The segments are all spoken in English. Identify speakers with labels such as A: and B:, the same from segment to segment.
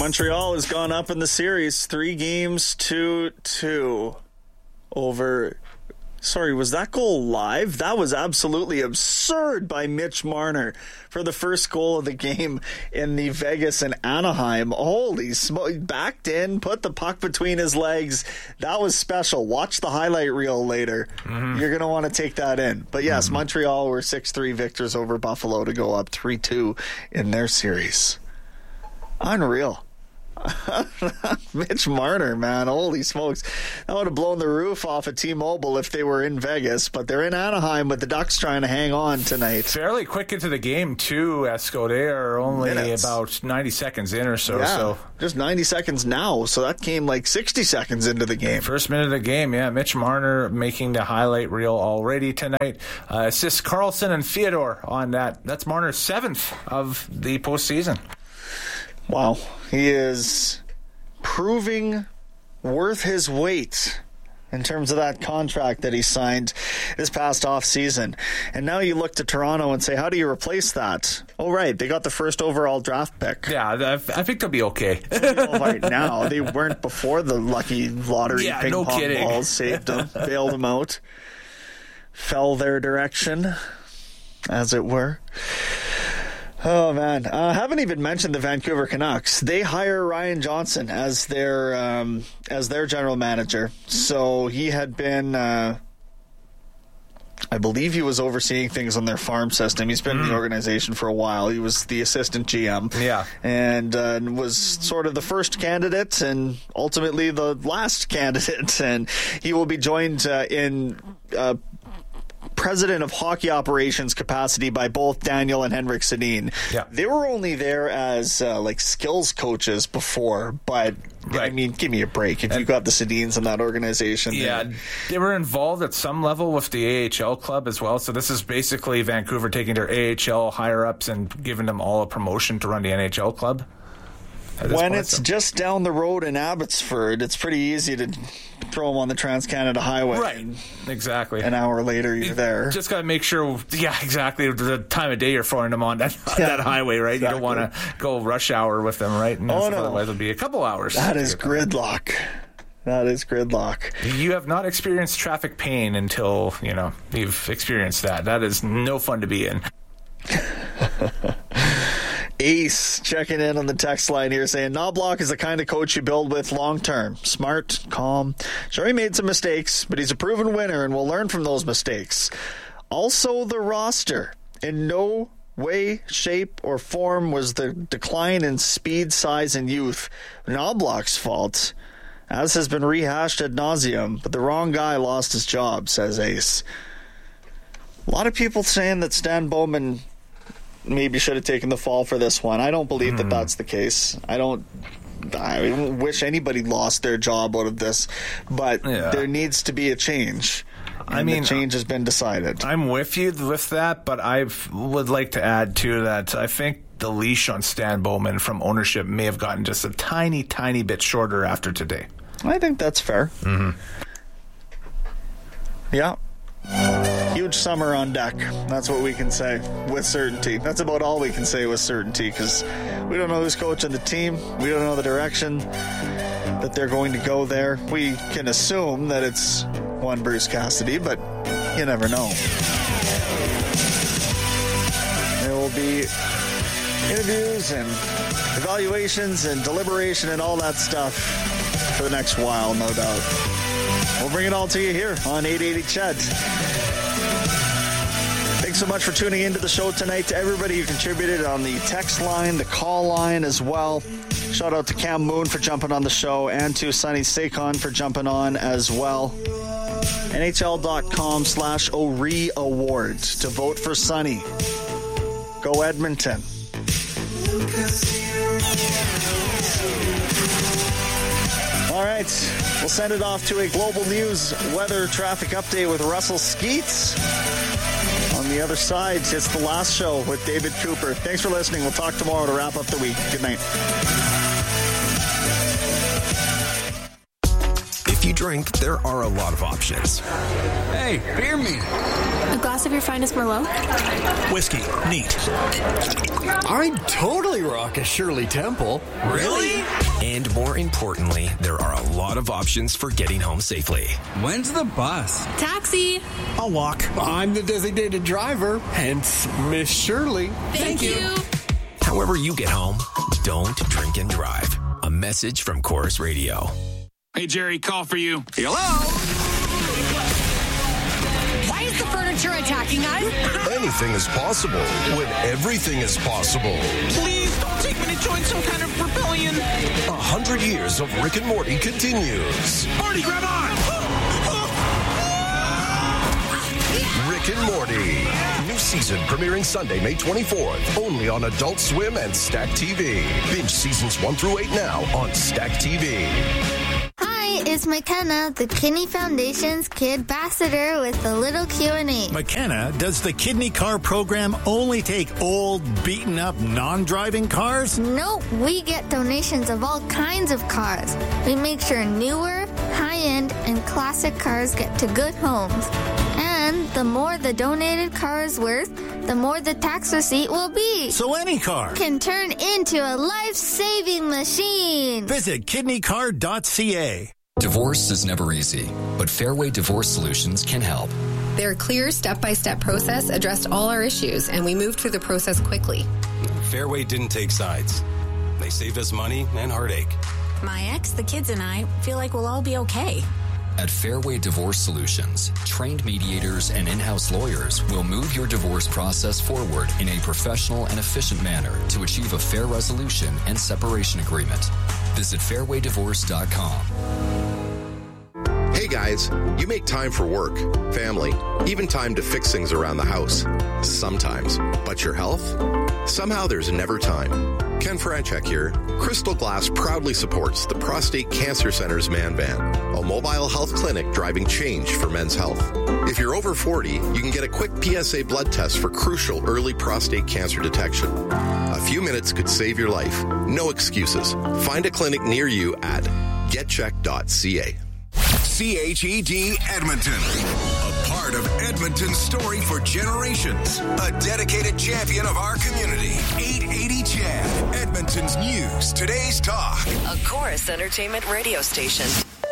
A: Montreal has gone up in the series 3-2 over... Sorry, was that goal live? That was absolutely absurd by Mitch Marner for the first goal of the game in the Vegas and Anaheim. Holy smoke. Backed in, put the puck between his legs. That was special. Watch the highlight reel later. Mm-hmm. You're going to want to take that in. But yes, Montreal were 6-3 victors over Buffalo to go up 3-2 in their series. Unreal. Mitch Marner, man, holy smokes. That would have blown the roof off of T-Mobile if they were in Vegas, but they're in Anaheim with the Ducks trying to hang on tonight.
B: Fairly quick into the game, too, Esco. They are only about 90 seconds in or so.
A: Yeah,
B: so
A: just 90 seconds now, so that came like 60 seconds into the game.
B: First minute of the game, yeah. Mitch Marner making the highlight reel already tonight. Assists Carlson and Fyodor on that. That's Marner's 7th of the postseason.
A: Wow, he is proving worth his weight in terms of that contract that he signed this past offseason. And now you look to Toronto and say, how do you replace that? Oh, right, they got the first overall draft pick.
B: Yeah, I think they'll be okay.
A: Right now, they weren't before the lucky lottery ping-pong balls saved them, bailed them out, fell their direction, as it were. Oh, man. Haven't even mentioned the Vancouver Canucks. They hire Ryan Johnson as their general manager. So he had been, I believe he was overseeing things on their farm system. He's been in the organization for a while. He was the assistant GM.
B: Yeah.
A: And was sort of the first candidate and ultimately the last candidate. And he will be joined in president of hockey operations capacity by both Daniel and Henrik Sedin.
B: Yeah.
A: They were only there as like skills coaches before, but right. I mean, give me a break. If you got the Sedins in that organization.
B: Yeah, they were involved at some level with the AHL club as well. So this is basically Vancouver taking their AHL higher-ups and giving them all a promotion to run the NHL club.
A: When it's just down the road in Abbotsford, it's pretty easy to throw them on the Trans-Canada Highway.
B: Right, exactly.
A: An hour later, you're there.
B: Just got to make sure, exactly, the time of day you're throwing them on that highway, right? Exactly. You don't want to go rush hour with them, right? And
A: no.
B: Otherwise, it'll be a couple hours.
A: That is gridlock. That is gridlock.
B: You have not experienced traffic pain until, you've experienced that. That is no fun to be in.
A: Ace checking in on the text line here saying Knobloch is the kind of coach you build with long term. Smart, calm. Sure, he made some mistakes, but he's a proven winner and will learn from those mistakes. Also, the roster. In no way, shape, or form was the decline in speed, size, and youth Knobloch's fault, as has been rehashed ad nauseum, but the wrong guy lost his job, says Ace. A lot of people saying that Stan Bowman maybe should have taken the fall for this one. I don't believe that that's the case. I don't wish anybody lost their job out of this, but there needs to be a change. And the change has been decided.
B: I'm with you with that, but I would like to add to that. I think the leash on Stan Bowman from ownership may have gotten just a tiny, tiny bit shorter after today.
A: I think that's fair. Mm-hmm. Yeah. Huge summer on deck. That's what we can say with certainty. That's about all we can say with certainty, because we don't know who's coaching the team. We don't know the direction that they're going to go there. We can assume that it's one Bruce Cassidy, but you never know. There will be interviews and evaluations and deliberation and all that stuff for the next while, no doubt. We'll bring it all to you here on 880 Ched. Thanks so much for tuning into the show tonight. To everybody who contributed on the text line, the call line as well. Shout out to Cam Moon for jumping on the show and to Sunny Sakon for jumping on as well. NHL.com/ORE Awards to vote for Sunny. Go Edmonton. All right, we'll send it off to a global news weather traffic update with Russell Skeets. On the other side, it's the last show with David Cooper. Thanks for listening. We'll talk tomorrow to wrap up the week. Good night.
C: If you drink, there are a lot of options.
D: Hey, beer me.
E: A glass of your finest Merlot?
D: Whiskey. Neat.
F: I'd totally rock a Shirley Temple.
D: Really?
C: And more importantly, there are a lot of options for getting home safely.
D: When's the bus?
E: Taxi.
D: I'll walk.
F: I'm the designated driver, hence Miss Shirley.
E: Thank you.
C: However you get home, don't drink and drive. A message from Chorus Radio.
G: Hey, Jerry, call for you.
D: Hello?
H: Why is the furniture attacking us?
I: Anything is possible when everything is possible.
G: Please don't take me to join some kind of rebellion.
I: 100 years of Rick and Morty continues.
G: Marty, grab on!
I: Rick and Morty. New season premiering Sunday, May 24th. Only on Adult Swim and Stack TV. Binge seasons 1 through 8 now on Stack TV.
J: Hi, it's McKenna, the Kidney Foundation's Kid Ambassador with a little Q&A.
K: McKenna, does the Kidney Car program only take old, beaten-up, non-driving cars?
J: Nope, we get donations of all kinds of cars. We make sure newer, high-end, and classic cars get to good homes. And the more the donated car is worth, the more the tax receipt will be.
K: So any car
J: can turn into a life-saving machine.
K: Visit kidneycar.ca.
L: Divorce is never easy, but Fairway Divorce Solutions can help.
M: Their clear step-by-step process addressed all our issues, and we moved through the process quickly.
N: Fairway didn't take sides. They saved us money and heartache.
E: My ex, the kids, and I feel like we'll all be okay.
L: At Fairway Divorce Solutions, trained mediators and in-house lawyers will move your divorce process forward in a professional and efficient manner to achieve a fair resolution and separation agreement. Visit fairwaydivorce.com.
O: Hey guys, you make time for work, family, even time to fix things around the house. Sometimes. But your health? Somehow there's never time. Ken Franchek here. Crystal Glass proudly supports the Prostate Cancer Center's Man Van, a mobile health clinic driving change for men's health. If you're over 40, you can get a quick PSA blood test for crucial early prostate cancer detection. A few minutes could save your life. No excuses. Find a clinic near you at getcheck.ca.
P: CHED Edmonton. A part of Edmonton's story for generations. A dedicated champion of our community. 880 CHED. Edmonton's news. Today's talk.
Q: A Chorus Entertainment radio station.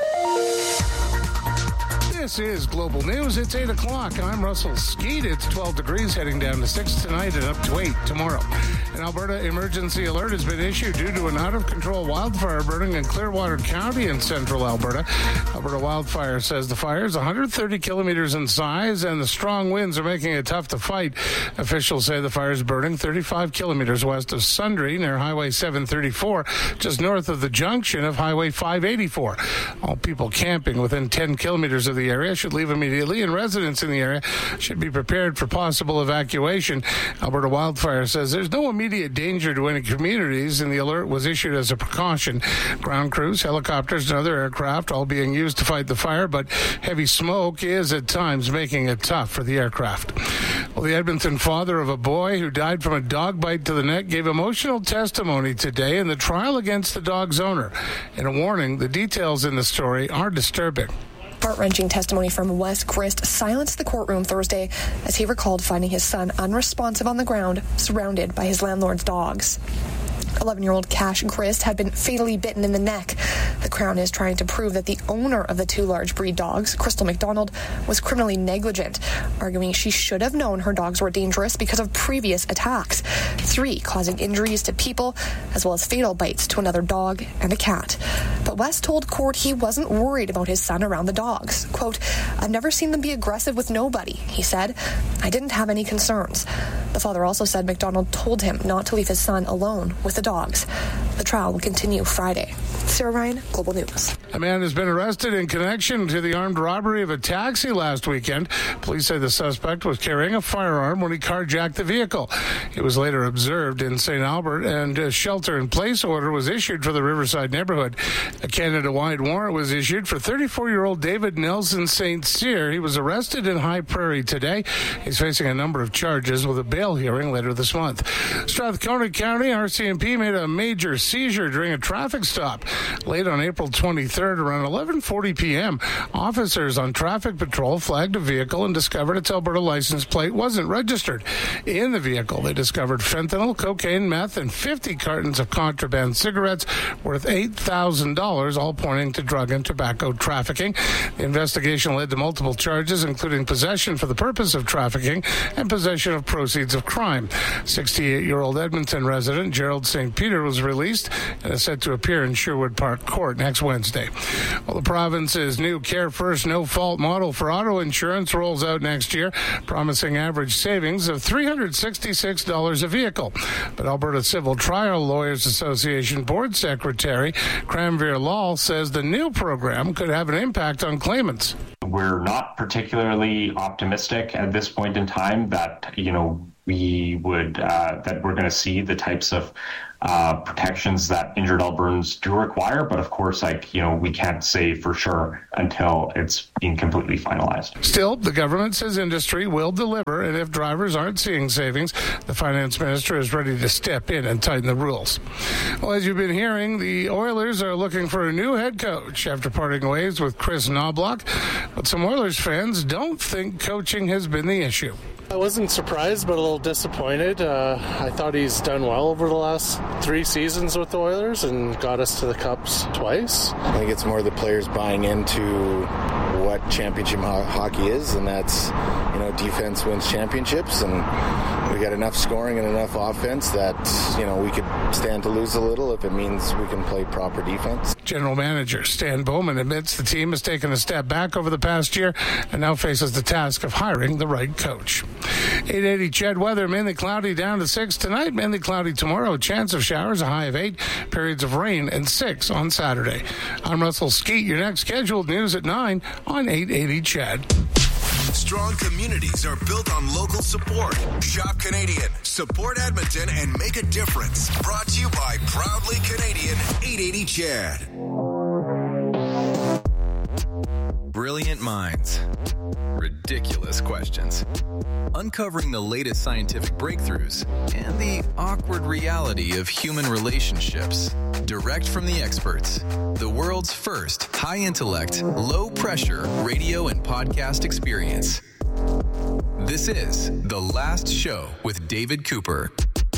R: This is Global News. It's 8 o'clock. I'm Russell Skeet. It's 12 degrees heading down to 6 tonight and up to 8 tomorrow. An Alberta emergency alert has been issued due to an out-of-control wildfire burning in Clearwater County in central Alberta. Alberta Wildfire says the fire is 130 kilometers in size and the strong winds are making it tough to fight. Officials say the fire is burning 35 kilometers west of Sundre near Highway 734, just north of the junction of Highway 584. All people camping within 10 kilometers of the area should leave immediately, and residents in the area should be prepared for possible evacuation. Alberta Wildfire says there's no immediate danger to any communities, and the alert was issued as a precaution. Ground crews, helicopters, and other aircraft all being used to fight the fire, but heavy smoke is at times making it tough for the aircraft. Well, the Edmonton father of a boy who died from a dog bite to the neck gave emotional testimony today in the trial against the dog's owner. In a warning, the details in the story are disturbing.
S: Heart-wrenching testimony from Wes Christ silenced the courtroom Thursday as he recalled finding his son unresponsive on the ground, surrounded by his landlord's dogs. 11-year-old Cash Grist had been fatally bitten in the neck. The Crown is trying to prove that the owner of the two large breed dogs, Crystal McDonald, was criminally negligent, arguing she should have known her dogs were dangerous because of previous attacks, 3 causing injuries to people, as well as fatal bites to another dog and a cat. But West told court he wasn't worried about his son around the dogs. Quote, "I've never seen them be aggressive with nobody," he said. "I didn't have any concerns." The father also said McDonald told him not to leave his son alone with the dogs. The trial will continue Friday. Sarah Ryan, Global News.
R: A man has been arrested in connection to the armed robbery of a taxi last weekend. Police say the suspect was carrying a firearm when he carjacked the vehicle. He was later observed in St. Albert, and a shelter-in-place order was issued for the Riverside neighborhood. A Canada-wide warrant was issued for 34-year-old David Nelson St. Cyr. He was arrested in High Prairie today. He's facing a number of charges with a bail bail hearing later this month. Strathcona County RCMP made a major seizure during a traffic stop late on April 23rd around 11:40 p.m. Officers on traffic patrol flagged a vehicle and discovered its Alberta license plate wasn't registered. In the vehicle, they discovered fentanyl, cocaine, meth, and 50 cartons of contraband cigarettes worth $8,000, all pointing to drug and tobacco trafficking. The investigation led to multiple charges, including possession for the purpose of trafficking and possession of proceeds of crime. 68-year-old Edmonton resident Gerald St. Peter was released and is set to appear in Sherwood Park Court next Wednesday. Well, the province's new Care First No Fault model for auto insurance rolls out next year, promising average savings of $366 a vehicle. But Alberta Civil Trial Lawyers Association Board Secretary Cranveer Lal says the new program could have an impact on claimants.
T: We're not particularly optimistic at this point in time that, we would, that we're going to see the types of protections that injured Albertans do require. But of course, we can't say for sure until it's being completely finalized.
R: Still, the government says industry will deliver, and if drivers aren't seeing savings, the finance minister is ready to step in and tighten the rules. Well, as you've been hearing, the Oilers are looking for a new head coach after parting ways with Chris Knobloch. But some Oilers fans don't think coaching has been the issue.
U: I wasn't surprised, but a little disappointed. I thought he's done well over the last 3 seasons with the Oilers and got us to the Cups twice.
V: I think it's more the players buying into what championship hockey is, and that's, defense wins championships, and we got enough scoring and enough offense that, we could stand to lose a little if it means we can play proper defense.
R: General Manager Stan Bowman admits the team has taken a step back over the past year and now faces the task of hiring the right coach. 880 Ched weather, mainly cloudy down to 6 tonight, mainly cloudy tomorrow, chance of showers, a high of 8, periods of rain, and 6 on Saturday. I'm Russell Skeet. Your next scheduled news at 9 on 880 Ched.
P: Strong communities are built on local support. Shop Canadian, support Edmonton, and make a difference. Brought to you by Proudly Canadian 880 Ched.
W: Brilliant minds. Ridiculous questions. Uncovering the latest scientific breakthroughs and the awkward reality of human relationships. Direct from the experts. The world's first high-intellect, low-pressure radio and podcast experience. This is The Last Show with David Cooper.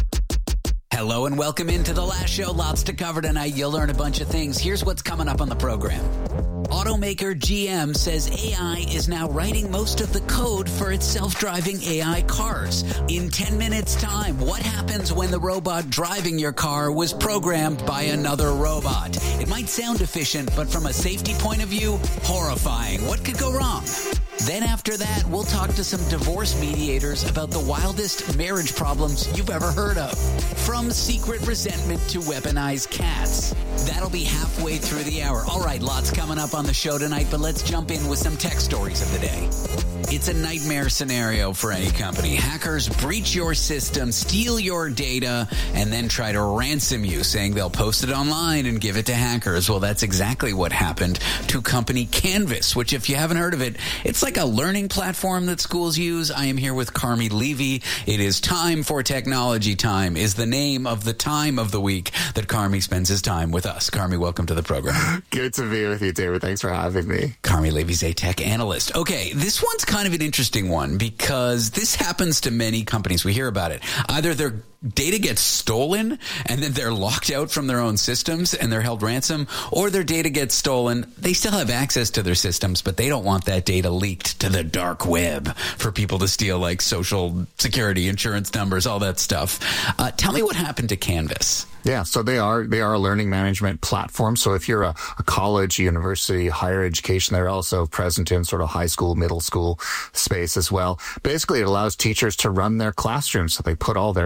X: Hello and welcome into The Last Show. Lots to cover tonight. You'll learn a bunch of things. Here's what's coming up on the program. Automaker GM says AI is now writing most of the code for its self-driving AI cars. In 10 minutes' time, what happens when the robot driving your car was programmed by another robot? It might sound efficient, but from a safety point of view, horrifying. What could go wrong? Then after that, we'll talk to some divorce mediators about the wildest marriage problems you've ever heard of. From secret resentment to weaponized cats. That'll be halfway through the hour. All right, lots coming up on the show tonight, but let's jump in with some tech stories of the day. It's a nightmare scenario for any company. Hackers breach your system, steal your data, and then try to ransom you, saying they'll post it online and give it to hackers. Well, that's exactly what happened to company Canvas, which, if you haven't heard of it, it's like a learning platform that schools use. I am here with Carmi Levy. It is Time for Technology Time is the name of the time of the week that Carmi spends his time with us. Carmi, welcome to the program.
Y: Good to be with you, David. Thanks for having me.
X: Carmi Levy's a tech analyst. Okay, this one's kind of an interesting one because this happens to many companies. We hear about it. Either their data gets stolen and then they're locked out from their own systems and they're held ransom, or their data gets stolen. They still have access to their systems, but they don't want that data leaked to the dark web for people to steal, like social security, insurance numbers, all that stuff. Tell me what happened to Canvas.
Y: Yeah, so they are a learning management platform. So if you're a college, university, higher education, they're also present in sort of high school, middle school space as well. Basically, it allows teachers to run their classrooms. So they put all their material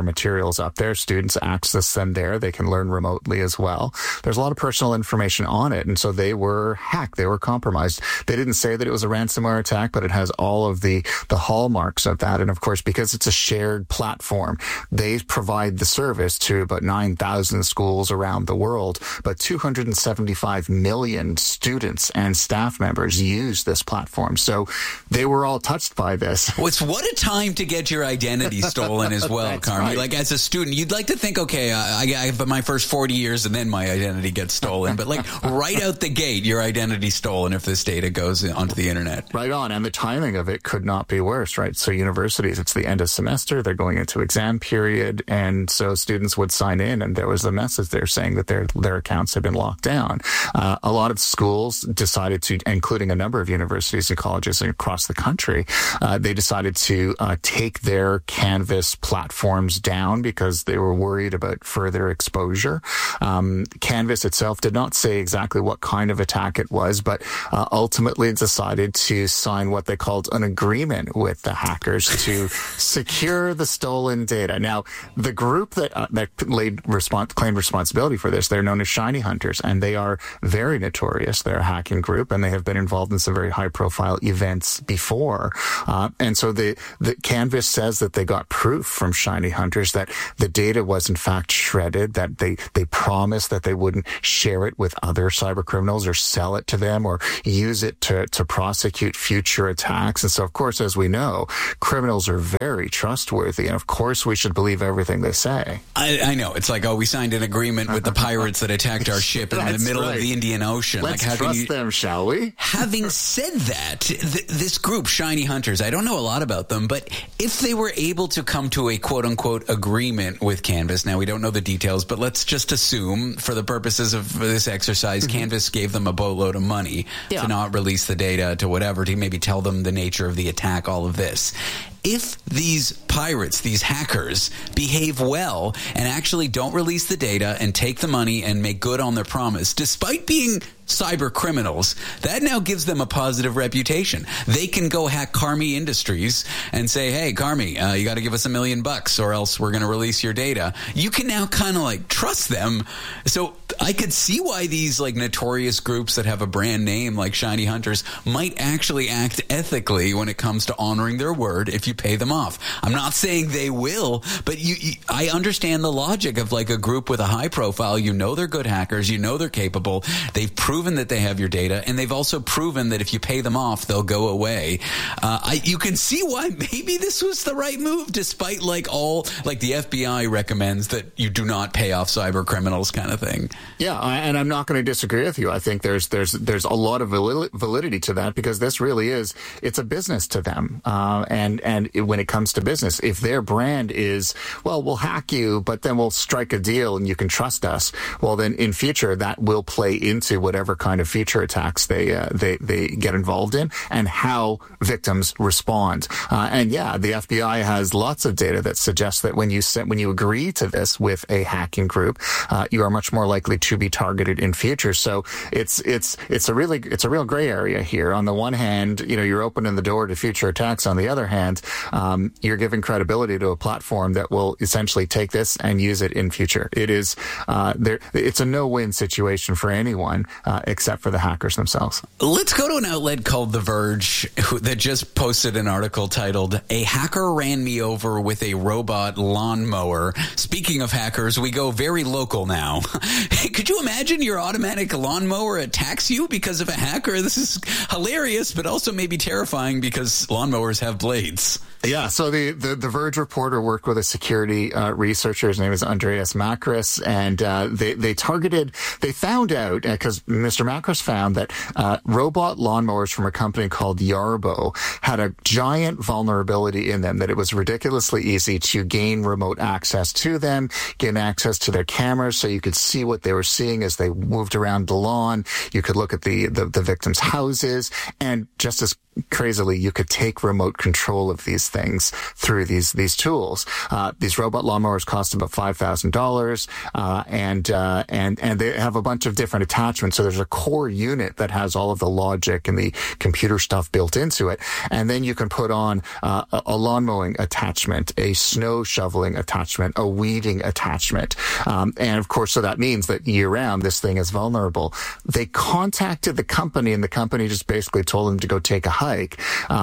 Y: materials up there. Students access them there. They can learn remotely as well. There's a lot of personal information on it. And so they were hacked. They were compromised. They didn't say that it was a ransomware attack, but it has all of the hallmarks of that. And of course, because it's a shared platform, they provide the service to about 9,000 schools around the world, but 275 million students and staff members use this platform. So they were all touched by this.
X: What a time to get your identity stolen as well, Carmi. Right. Like as a student, you'd like to think, okay, I have my first 40 years and then my identity gets stolen. But like right out the gate, your identity's stolen if this data goes onto the internet.
Y: Right on. And the timing of it could not be worse, right? So universities, it's the end of semester. They're going into exam period. And so students would sign in and there was a message there saying that their accounts had been locked down. A lot of schools decided to, including a number of universities and colleges across the country, they decided to take their Canvas platforms down because they were worried about further exposure. Canvas itself did not say exactly what kind of attack it was, but ultimately decided to sign what they called an agreement with the hackers to secure the stolen data. Now, the group that claimed responsibility for this, they're known as Shiny Hunters, and they are very notorious. They're a hacking group, and they have been involved in some very high-profile events before. And so the Canvas says that they got proof from Shiny Hunters that the data was in fact shredded, that they promised that they wouldn't share it with other cyber criminals or sell it to them or use it to prosecute future attacks. And so, of course, as we know, criminals are very trustworthy, and of course we should believe everything they say.
X: I know. It's like, we signed an agreement with the pirates that attacked our ship in the middle of the Indian Ocean.
Y: Let's trust them, shall we?
X: Having said that, this group, Shiny Hunters, I don't know a lot about them, but if they were able to come to a quote-unquote agreement with Canvas, now we don't know the details, but let's just assume for the purposes of this exercise, Canvas gave them a boatload of money to not release the data, to whatever, to maybe tell them the nature of the attack, all of this. If these pirates, these hackers, behave well and actually don't release the data and take the money and make good on their promise, despite being cyber criminals, that now gives them a positive reputation. They can go hack Carmi Industries and say, hey, Carmi, you got to give us $1 million or else we're going to release your data. You can now kind of like trust them. So I could see why these like notorious groups that have a brand name like Shiny Hunters might actually act ethically when it comes to honoring their word if you pay them off. I'm not saying they will, but I understand the logic of like a group with a high profile. You know they're good hackers. You know they're capable. They've proven that they have your data, and they've also proven that if you pay them off, they'll go away. You can see why maybe this was the right move, despite like the FBI recommends that you do not pay off cyber criminals kind of thing.
Y: Yeah, and I'm not going to disagree with you. I think there's a lot of validity to that because this really it's a business to them. And when it comes to business, if their brand is, well, we'll hack you, but then we'll strike a deal and you can trust us, well, then in future that will play into whatever kind of future attacks they get involved in and how victims respond. And yeah, the FBI has lots of data that suggests that when you agree to this with a hacking group, you are much more likely to be targeted in future. So it's a real gray area here. On the one hand, you're opening the door to future attacks. On the other hand, you're giving credibility to a platform that will essentially take this and use it in future. It is it's a no-win situation for anyone except for the hackers themselves.
X: Let's go to an outlet called The Verge that just posted an article titled "A Hacker Ran Me Over with a Robot Lawnmower." Speaking of hackers, we go very local now. Could you imagine your automatic lawnmower attacks you because of a hacker? This is hilarious, but also maybe terrifying because lawnmowers have blades.
Y: Yeah, so the Verge reporter worked with a security researcher. His name is Andreas Makris, and they found out, because Mr. Makris found that robot lawnmowers from a company called Yarbo had a giant vulnerability in them, that it was ridiculously easy to gain remote access to them, gain access to their cameras so you could see what they were seeing as they moved around the lawn. You could look at the victims' houses, and just as crazily, you could take remote control of these things through these tools. These robot lawnmowers cost about $5,000, and they have a bunch of different attachments. So there's a core unit that has all of the logic and the computer stuff built into it, and then you can put on a lawn mowing attachment, a snow shoveling attachment, a weeding attachment, and of course, so that means that year round this thing is vulnerable. They contacted the company, and the company just basically told them to go take a hike.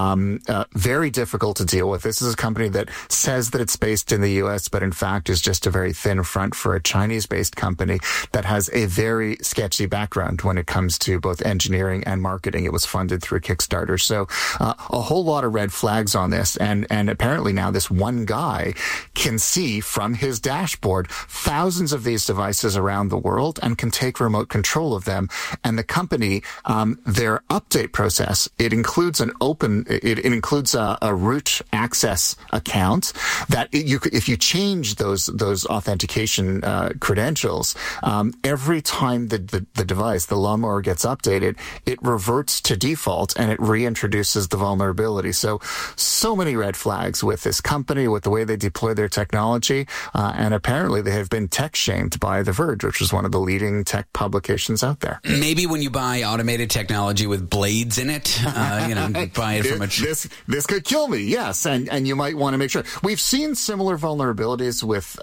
Y: Very difficult to deal with. This is a company that says that it's based in the U.S., but in fact is just a very thin front for a Chinese-based company that has a very sketchy background when it comes to both engineering and marketing. It was funded through Kickstarter. So a whole lot of red flags on this. And apparently now this one guy can see from his dashboard thousands of these devices around the world and can take remote control of them. And the company, their update process, it includes it includes a root access account that if you change those authentication credentials, every time the device, the lawnmower, gets updated, it reverts to default and it reintroduces the vulnerability. So many red flags with this company, with the way they deploy their technology, and apparently they have been tech shamed by The Verge, which is one of the leading tech publications out there.
X: Maybe when you buy automated technology with blades in it, buy it from a...
Y: This could kill me, yes, and you might want to make sure. We've seen similar vulnerabilities with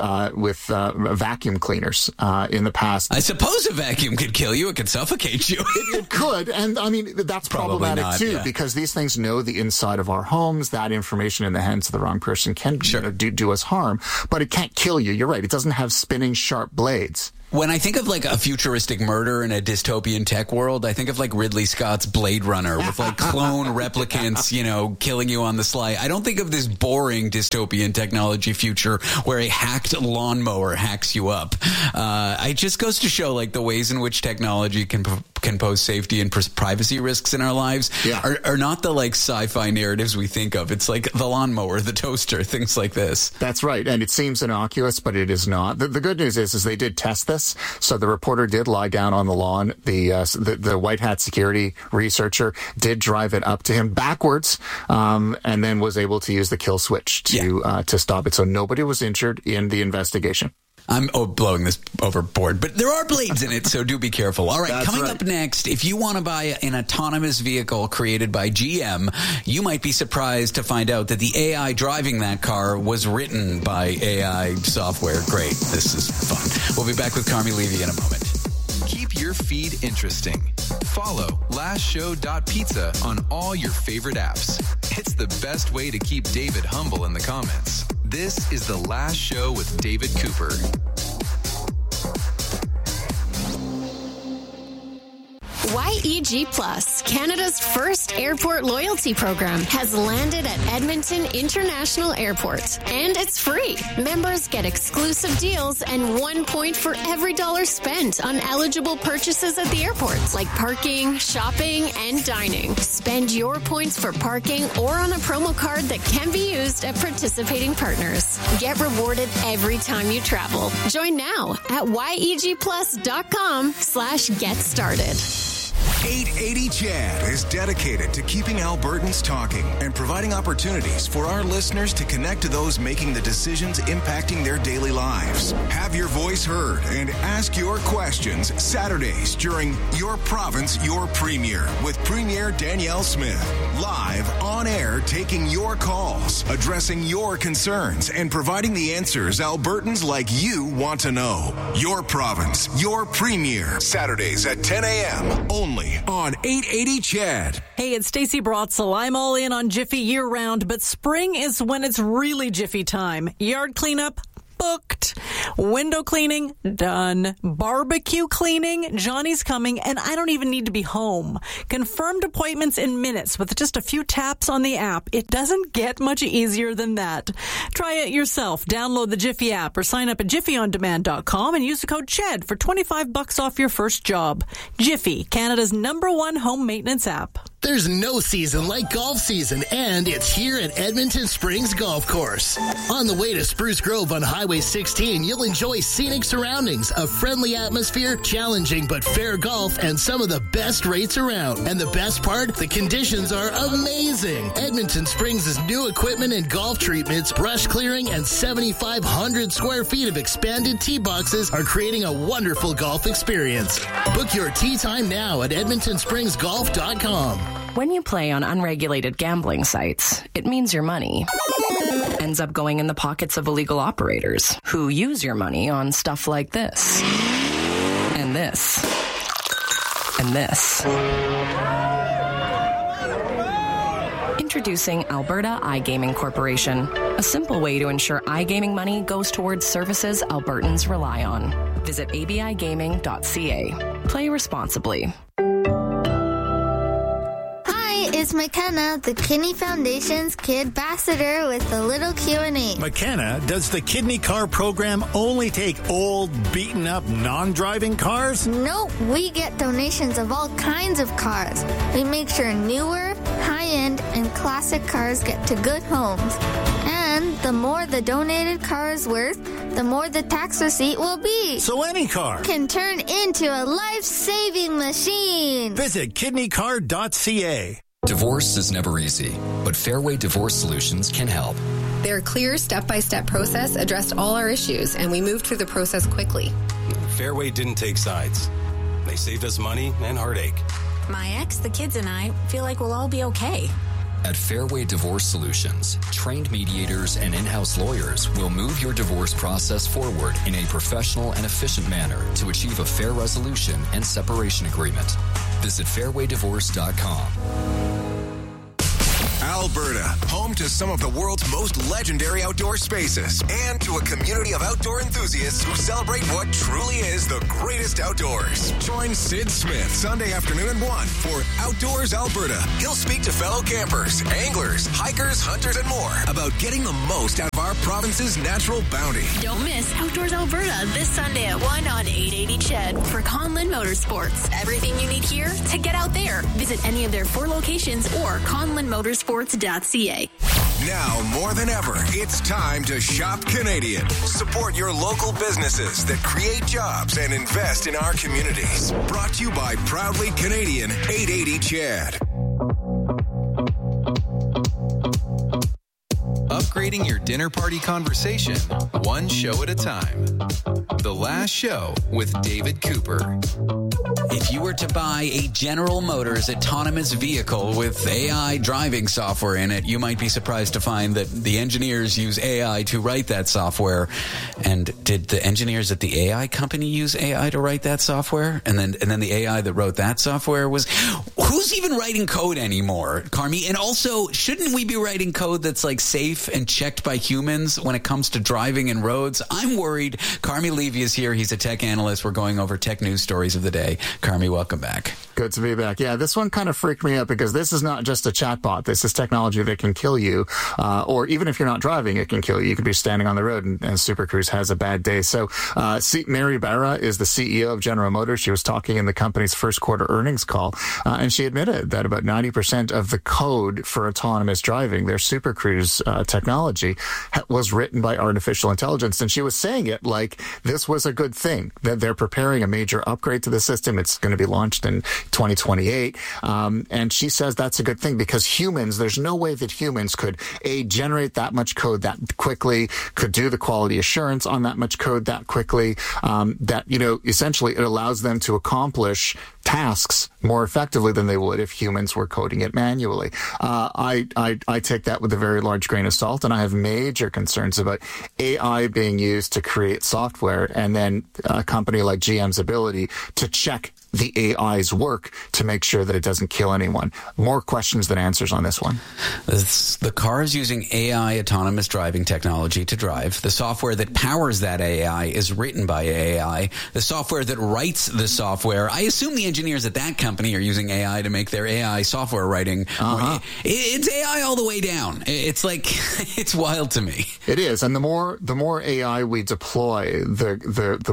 Y: vacuum cleaners in the past.
X: I suppose a vacuum could kill you. It could suffocate you.
Y: It could, and I mean, that's problematic too, because these things know the inside of our homes. That information in the hands of the wrong person can do us harm, but it can't kill you. You're right. It doesn't have spinning sharp blades.
X: When I think of like a futuristic murder in a dystopian tech world, I think of like Ridley Scott's Blade Runner with like clone replicants, killing you on the sly. I don't think of this boring dystopian technology future where a hacked lawnmower hacks you up. It just goes to show like the ways in which technology can pose safety and privacy risks in our lives are not the like sci-fi narratives we think of. It's like the lawnmower, the toaster, things like this.
Y: That's right. And it seems innocuous, but it is not. The good news is they did test this. So the reporter did lie down on the lawn. The white hat security researcher did drive it up to him backwards, and then was able to use the kill switch to stop it. So nobody was injured in the investigation.
X: I'm blowing this overboard, but there are blades in it, so do be careful. All right, coming up next, if you want to buy an autonomous vehicle created by GM, you might be surprised to find out that the AI driving that car was written by AI software. Great. This is fun. We'll be back with Carmi Levy in a moment.
W: Keep your feed interesting. Follow lastshow.pizza on all your favorite apps. It's the best way to keep David humble in the comments. This is The Last Show with David Cooper.
A: YEG Plus, Canada's first airport loyalty program, has landed at Edmonton International Airport, and it's free. Members get exclusive deals and 1 point for every dollar spent on eligible purchases at the airport, like parking, shopping, and dining. Spend your points for parking or on a promo card that can be used at participating partners. Get rewarded every time you travel. Join now at yegplus.com/get started.
P: 880 Chad is dedicated to keeping Albertans talking and providing opportunities for our listeners to connect to those making the decisions impacting their daily lives. Have your voice heard and ask your questions Saturdays during Your Province, Your Premier with Premier Danielle Smith. Live on air, taking your calls, addressing your concerns, and providing the answers Albertans like you want to know. Your Province, Your Premier. Saturdays at 10 a.m. only on 880 Chad.
B: Hey, it's Stacey Brotzel. I'm all in on Jiffy year-round, but spring is when it's really Jiffy time. Yard cleanup? Booked. Window cleaning? Done. Barbecue cleaning? Johnny's coming, and I don't even need to be home. Confirmed appointments in minutes with just a few taps on the app. It doesn't get much easier than that. Try it yourself. Download the Jiffy app or sign up at jiffyondemand.com and use the code CHED for $25 off your first job. Jiffy, Canada's #1 home maintenance app.
C: There's no season like golf season, and it's here at Edmonton Springs Golf Course. On the way to Spruce Grove on Highway 16, you'll enjoy scenic surroundings, a friendly atmosphere, challenging but fair golf, and some of the best rates around. And the best part, the conditions are amazing. Edmonton Springs' new equipment and golf treatments, brush clearing, and 7,500 square feet of expanded tee boxes are creating a wonderful golf experience. Book your tee time now at EdmontonSpringsGolf.com.
D: When you play on unregulated gambling sites, it means your money ends up going in the pockets of illegal operators who use your money on stuff like this, and this, and this. Introducing Alberta iGaming Corporation, a simple way to ensure iGaming money goes towards services Albertans rely on. Visit abigaming.ca. Play responsibly.
J: It's McKenna, the Kidney Foundation's Kid Ambassador with a little Q&A.
K: McKenna, does the Kidney Car program only take old, beaten-up, non-driving cars?
J: Nope, we get donations of all kinds of cars. We make sure newer, high-end, and classic cars get to good homes. And the more the donated car is worth, the more the tax receipt will be.
K: So any car
J: can turn into a life-saving machine.
K: Visit kidneycar.ca.
L: Divorce is never easy, but Fairway Divorce Solutions can help.
M: Their clear step-by-step process addressed all our issues, and we moved through the process quickly.
N: Fairway didn't take sides. They saved us money and heartache.
E: My ex, the kids, and I feel like we'll all be okay.
L: At Fairway Divorce Solutions, trained mediators and in-house lawyers will move your divorce process forward in a professional and efficient manner to achieve a fair resolution and separation agreement. Visit fairwaydivorce.com.
P: Alberta, home to some of the world's most legendary outdoor spaces and to a community of outdoor enthusiasts who celebrate what truly is the greatest outdoors. Join Sid Smith Sunday afternoon at 1 for Outdoors Alberta. He'll speak to fellow campers, anglers, hikers, hunters, and more about getting the most out of our province's natural bounty.
F: Don't miss Outdoors Alberta this Sunday at 1 on 880 CHED for Conlin Motorsports. Everything you need here to get out there. Visit any of their 4 locations or conlinmotorsports.ca.
P: Now more than ever, it's time to shop Canadian. Support your local businesses that create jobs and invest in our communities. Brought to you by Proudly Canadian 880 CHED.
W: Upgrading your dinner party conversation, one show at a time. The Last Show with David Cooper.
X: If you were to buy a General Motors autonomous vehicle with AI driving software in it, you might be surprised to find that the engineers use AI to write that software. And did the engineers at the AI company use AI to write that software? And then the AI that wrote that software was... Who's even writing code anymore, Carmi? And also, shouldn't we be writing code that's like safe and checked by humans when it comes to driving and roads? I'm worried. Carmi Levy is here. He's a tech analyst. We're going over tech news stories of the day. Carmi, welcome back.
Y: Good to be back. Yeah, this one kind of freaked me out because this is not just a chatbot. This is technology that can kill you, or even if you're not driving, it can kill you. You could be standing on the road and Super Cruise has a bad day. So Mary Barra is the CEO of General Motors. She was talking in the company's first quarter earnings call, and she admitted that about 90% of the code for autonomous driving, their Super Cruise technology, was written by artificial intelligence. And she was saying it like this was a good thing, that they're preparing a major upgrade to the system. It's going to be launched in 2028. And she says that's a good thing because humans, there's no way that humans could, generate that much code that quickly, could do the quality assurance on that much code that quickly, that, essentially it allows them to accomplish tasks more effectively than they would if humans were coding it manually. I take that with a very large grain of salt, and I have major concerns about AI being used to create software and then a company like GM's ability to check the AI's work to make sure that it doesn't kill anyone. More questions than answers on this one.
X: The car is using AI autonomous driving technology to drive. The software that powers that AI is written by AI. The software that writes the software, I assume the engineers at that company are using AI to make their AI software writing. It's AI all the way down. It's like, it's wild to me.
Y: It is. And the more AI we deploy, the more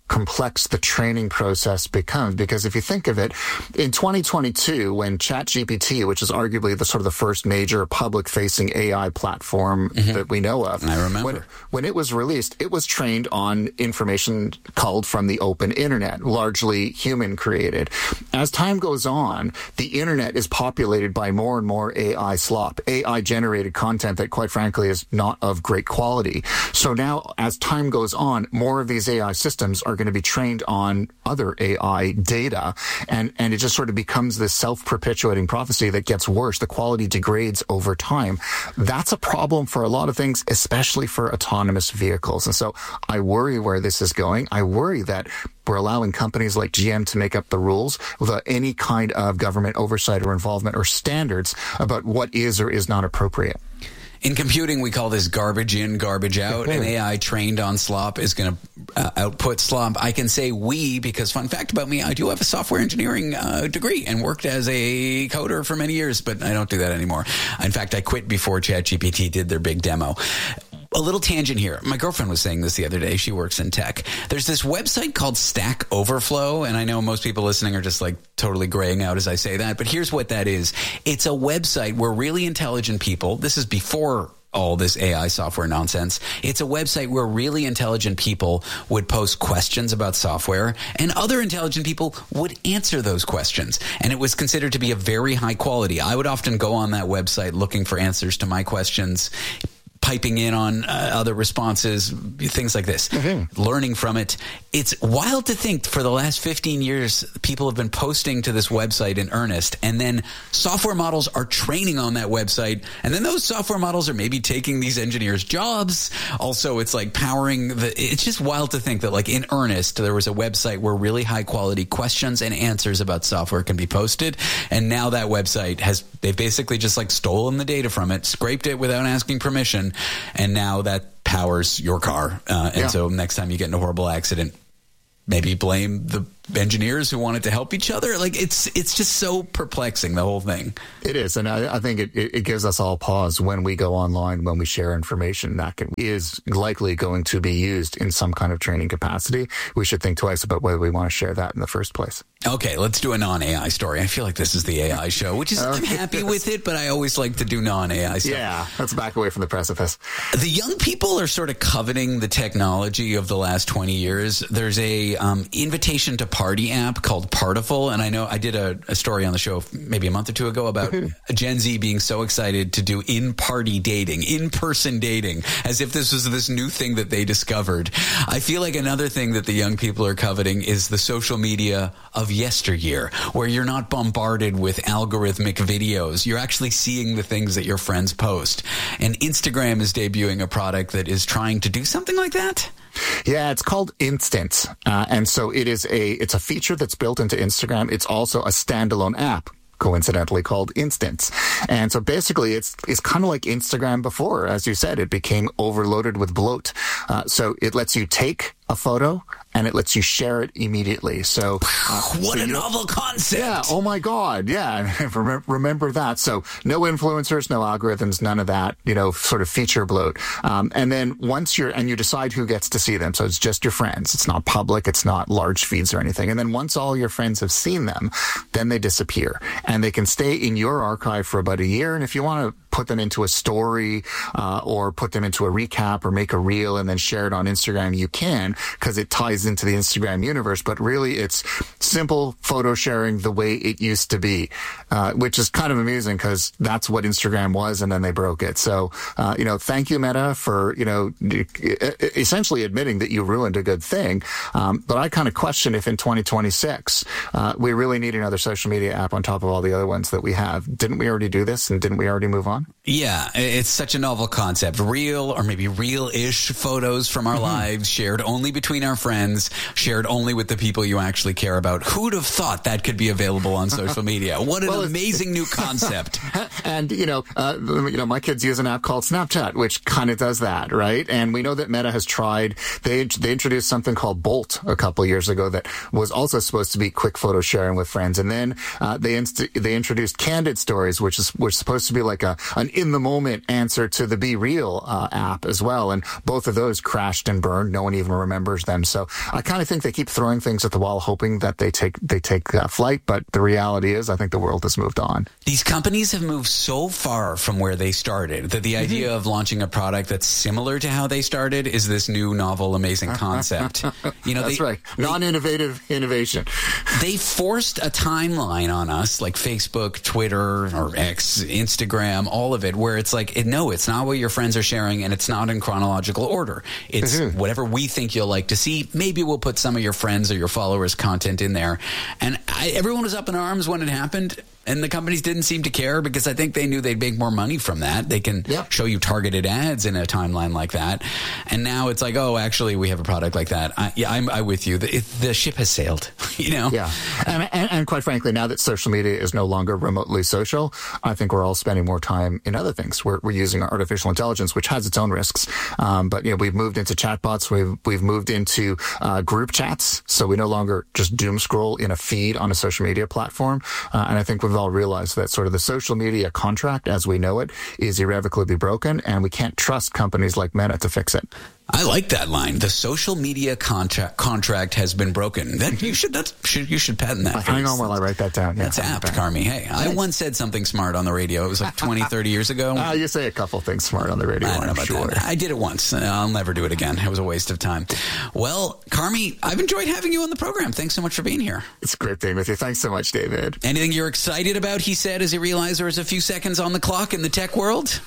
Y: complex the training process becomes. Because if you think of it, in 2022, when ChatGPT, which is arguably the sort of the first major public-facing AI platform that we know of,
X: I remember
Y: when it was released, it was trained on information culled from the open internet, largely human-created. As time goes on, the internet is populated by more and more AI slop, AI-generated content that, quite frankly, is not of great quality. So now, as time goes on, more of these AI systems are going to be trained on other AI data, and it just sort of becomes this self-perpetuating prophecy that gets worse. The quality degrades over time. That's a problem for a lot of things, especially for autonomous vehicles. And so I worry where this is going. I worry that we're allowing companies like GM to make up the rules without any kind of government oversight or involvement or standards about what is or is not appropriate.
X: In computing, we call this garbage in, garbage out. An AI trained on slop is going to output slop. I can say we because, fun fact about me, I do have a software engineering degree and worked as a coder for many years, but I don't do that anymore. In fact, I quit before ChatGPT did their big demo. A little tangent here. My girlfriend was saying this the other day. She works in tech. There's this website called Stack Overflow, and I know most people listening are just like totally graying out as I say that, but here's what that is. It's a website where really intelligent people, this is before all this AI software nonsense. It's a website where really intelligent people would post questions about software and other intelligent people would answer those questions. And it was considered to be a very high quality. I would often go on that website looking for answers to my questions, piping in on other responses, things like this, learning from it. It's wild to think for the last 15 years, people have been posting to this website in earnest, and then software models are training on that website, and then those software models are maybe taking these engineers' jobs. Also, it's like powering it's just wild to think that like in earnest, there was a website where really high quality questions and answers about software can be posted. And now that website they've basically just like stolen the data from it, scraped it without asking permission. And now that powers your car. So next time you get in a horrible accident, maybe blame the engineers who wanted to help each other. Like it's just so perplexing, the whole thing.
Y: It is. And I think it gives us all pause when we go online, when we share information that is likely going to be used in some kind of training capacity. We should think twice about whether we want to share that in the first place.
X: Okay, let's do a non-AI story. I feel like this is the AI show, which is, I'm happy with it, but I always like to do non-AI stuff.
Y: Yeah, let's back away from the precipice.
X: The young people are sort of coveting the technology of the last 20 years. There's a invitation to party app called Partiful, and I know I did a story on the show maybe a month or two ago about Gen Z being so excited to do in-party dating, in-person dating, as if this was this new thing that they discovered. I feel like another thing that the young people are coveting is the social media of yesteryear, where you're not bombarded with algorithmic videos. You're actually seeing the things that your friends post. And Instagram is debuting a product that is trying to do something like that.
Y: Yeah, it's called Instant. And so it's a feature that's built into Instagram. It's also a standalone app, coincidentally called Instance. And so basically it's kind of like Instagram before. As you said, it became overloaded with bloat. So it lets you take a photo and it lets you share it immediately. So
X: what a novel concept.
Y: Yeah. Oh my God. Yeah. Remember that. So no influencers, no algorithms, none of that, sort of feature bloat. And then once you decide who gets to see them. So it's just your friends. It's not public. It's not large feeds or anything. And then once all your friends have seen them, then they disappear and they can stay in your archive for about a year. And if you want to put them into a story, or put them into a recap or make a reel and then share it on Instagram, you can, because it ties into the Instagram universe. But really it's simple photo sharing the way it used to be, which is kind of amusing because that's what Instagram was and then they broke it. So, thank you, Meta, for, essentially admitting that you ruined a good thing. But I kind of question if in 2026, we really need another social media app on top of all the other ones that we have. Didn't we already do this and didn't we already move on?
X: Yeah, it's such a novel concept. Real or maybe real-ish photos from our lives shared only between our friends, shared only with the people you actually care about. Who'd have thought that could be available on social media? What an amazing new concept.
Y: And, my kids use an app called Snapchat, which kind of does that, right? And we know that Meta has tried. They introduced something called Bolt a couple of years ago that was also supposed to be quick photo sharing with friends. And then they introduced Candid Stories, which was supposed to be like a an in-the-moment answer to the Be Real app as well. And both of those crashed and burned. No one even remembers them. So I kind of think they keep throwing things at the wall, hoping that they take flight. But the reality is, I think the world has moved on.
X: These companies have moved so far from where they started that the idea of launching a product that's similar to how they started is this new, novel, amazing concept.
Y: That's right. Non-innovative innovation.
X: They forced a timeline on us, like Facebook, Twitter, or X, Instagram, all of it, where it's like, no, it's not what your friends are sharing, and it's not in chronological order. It's whatever we think you'll like to see. Maybe we'll put some of your friends or your followers' content in there. And everyone was up in arms when it happened. And the companies didn't seem to care because I think they knew they'd make more money from that. They can show you targeted ads in a timeline like that. And now it's like, oh, actually, we have a product like that. I'm with you. The ship has sailed, Yeah.
Y: And quite frankly, now that social media is no longer remotely social, I think we're all spending more time in other things. We're using artificial intelligence, which has its own risks. But we've moved into chatbots. We've moved into group chats. So we no longer just doom scroll in a feed on a social media platform. And I think we've all realized that sort of the social media contract as we know it is irrevocably broken, and we can't trust companies like Meta to fix it.
X: I like that line. The social media contract has been broken. You should patent that.
Y: Hang on while I write that down.
X: That's apt, Carmi. Hey, I once said something smart on the radio. It was like 20, 30 years ago.
Y: You say a couple things smart on the radio.
X: I don't know about that. I did it once. I'll never do it again. It was a waste of time. Well, Carmi, I've enjoyed having you on the program. Thanks so much for being here.
Y: It's great being with you. Thanks so much, David.
X: Anything you're excited about, he said, as he realized there was a few seconds on the clock in the tech world?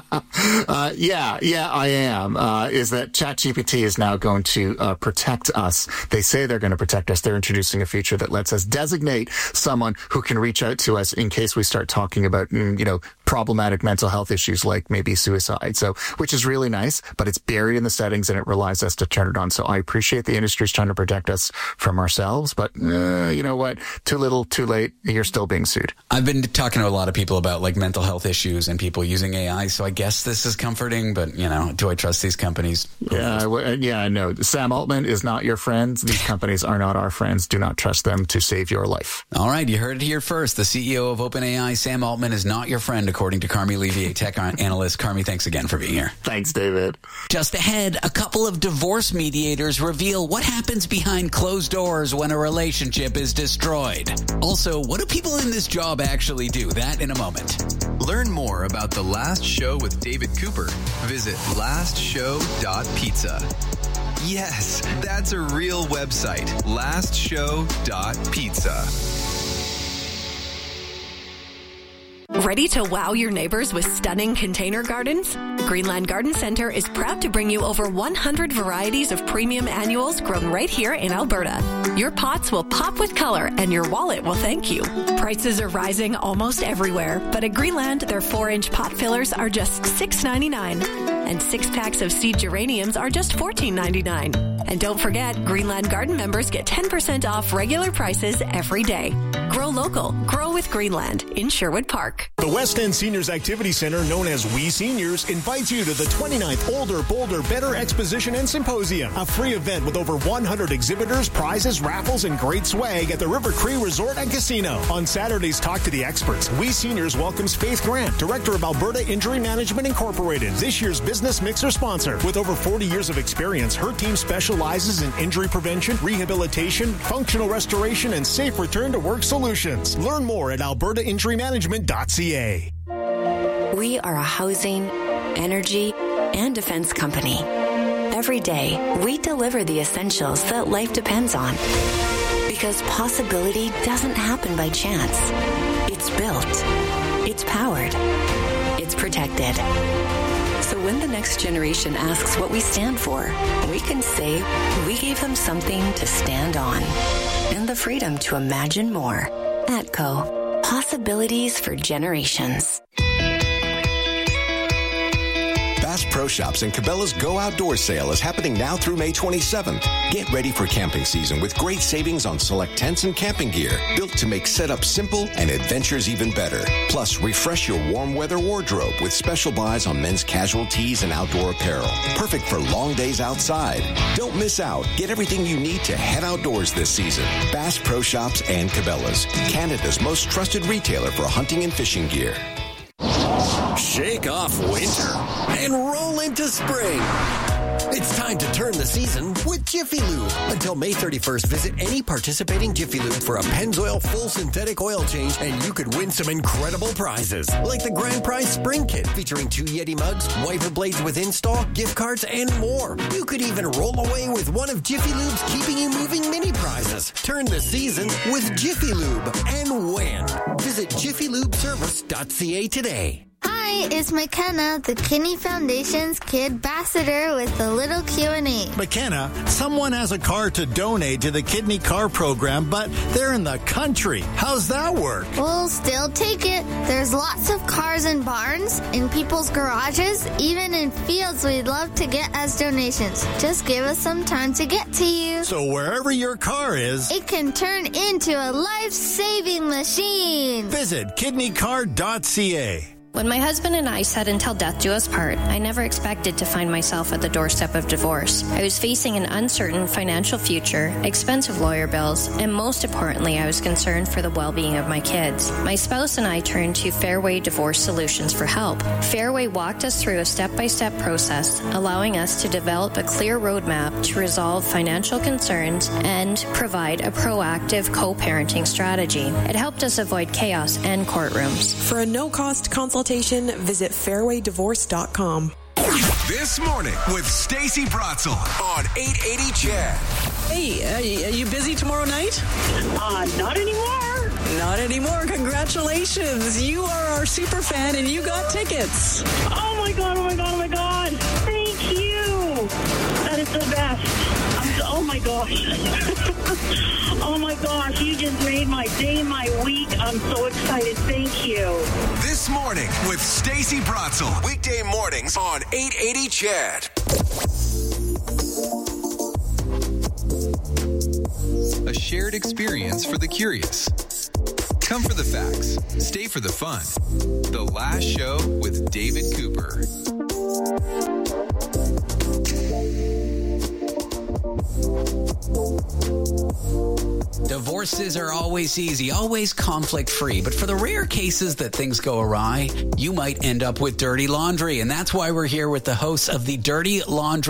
Y: Yeah, I am. Is that ChatGPT is now going to protect us. They say they're going to protect us. They're introducing a feature that lets us designate someone who can reach out to us in case we start talking about, problematic mental health issues like maybe suicide. So, which is really nice, but it's buried in the settings and it relies us to turn it on. So I appreciate the industry's trying to protect us from ourselves, but you know what? Too little, too late. You're still being sued.
X: I've been talking to a lot of people about like mental health issues and people using AI. So I guess this is comforting, but do I trust these companies?
Y: Yeah, no. Sam Altman is not your friend. These companies are not our friends. Do not trust them to save your life.
X: All right. You heard it here first. The CEO of OpenAI, Sam Altman, is not your friend, according to Carmi Levy, a tech analyst. Carmi, thanks again for being here.
Y: Thanks, David.
X: Just ahead, a couple of divorce mediators reveal what happens behind closed doors when a relationship is destroyed. Also, what do people in this job actually do? That in a moment.
W: Learn more about The Last Show with David Cooper. Visit lastshow.pizza. Yes, that's a real website. lastshow.pizza.
F: Ready to wow your neighbors with stunning container gardens? Greenland Garden Center is proud to bring you over 100 varieties of premium annuals grown right here in Alberta. Your pots will pop with color and your wallet will thank you. Prices are rising almost everywhere, but at Greenland, their 4-inch pot fillers are just $6.99. And 6 packs of seed geraniums are just $14.99. And don't forget, Greenland Garden members get 10% off regular prices every day. Grow local. Grow with Greenland in Sherwood Park.
G: The West End Seniors Activity Center, known as We Seniors, invites you to the 29th Older, Bolder, Better Exposition and Symposium, a free event with over 100 exhibitors, prizes, raffles, and great swag at the River Cree Resort and Casino. On Saturdays, talk to the experts. We Seniors welcomes Faith Grant, Director of Alberta Injury Management Incorporated, this year's Business Mixer sponsor. With over 40 years of experience, her team specializes in injury prevention, rehabilitation, functional restoration, and safe return to work solutions. Learn more at albertainjurymanagement.ca.
H: We are a housing, energy, and defense company. Every day, we deliver the essentials that life depends on. Because possibility doesn't happen by chance. It's built. It's powered. It's protected. So when the next generation asks what we stand for, we can say we gave them something to stand on. And the freedom to imagine more. ATCO. Possibilities for generations.
I: Bass Pro Shops and Cabela's Go Outdoors sale is happening now through May 27th. Get ready for camping season with great savings on select tents and camping gear, built to make setup simple and adventures even better. Plus, refresh your warm weather wardrobe with special buys on men's casual tees and outdoor apparel. Perfect for long days outside. Don't miss out. Get everything you need to head outdoors this season. Bass Pro Shops and Cabela's, Canada's most trusted retailer for hunting and fishing gear.
O: Shake off winter and roll into spring. It's time to turn the season with Jiffy Lube. Until May 31st, visit any participating Jiffy Lube for a Pennzoil full synthetic oil change, and you could win some incredible prizes, like the Grand Prize Spring Kit featuring 2 Yeti mugs, wiper blades with install, gift cards, and more. You could even roll away with one of Jiffy Lube's Keeping You Moving mini prizes. Turn the season with Jiffy Lube and win. Visit jiffylubeservice.ca today.
J: Hi, it's McKenna, the Kinney Foundation's Kid Ambassador with the little Q&A.
K: McKenna, someone has a car to donate to the Kidney Car Program, but they're in the country. How's that work?
J: We'll still take it. There's lots of cars in barns, in people's garages, even in fields we'd love to get as donations. Just give us some time to get to you.
K: So wherever your car is,
J: it can turn into a life-saving machine.
K: Visit kidneycar.ca.
Q: When my husband and I said until death do us part, I never expected to find myself at the doorstep of divorce. I was facing an uncertain financial future, expensive lawyer bills, and most importantly, I was concerned for the well-being of my kids. My spouse and I turned to Fairway Divorce Solutions for help. Fairway walked us through a step-by-step process, allowing us to develop a clear roadmap to resolve financial concerns and provide a proactive co-parenting strategy. It helped us avoid chaos and courtrooms.
S: For a no-cost consultation, visit fairwaydivorce.com.
P: This morning with Stacey Bratzel on 880 Chad.
B: Hey, are you busy tomorrow night?
T: Not anymore.
B: Not anymore. Congratulations. You are our super fan and you got tickets.
T: Oh my God. Thank you. That is the best. Oh my gosh. Oh my gosh. You just made my day, my week. I'm so excited. Thank you.
P: This morning with Stacey Bratzel. Weekday mornings on 880 Chad.
W: A shared experience for the curious. Come for the facts. Stay for the fun. The Last Show with David Cooper.
X: Divorces are always easy, always conflict-free. But for the rare cases that things go awry, you might end up with dirty laundry. And that's why we're here with the hosts of the Dirty Laundry